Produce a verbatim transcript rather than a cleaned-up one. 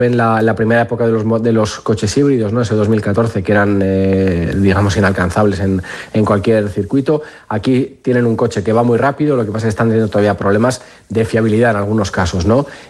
en la, la primera época de los, de los coches híbridos, ¿no? Ese dos mil catorce, que eran, eh, digamos, inalcanzables en, en cualquier circuito. Aquí tienen un coche que va muy rápido, lo que pasa es que están teniendo todavía problemas de fiabilidad en algunos casos, ¿no?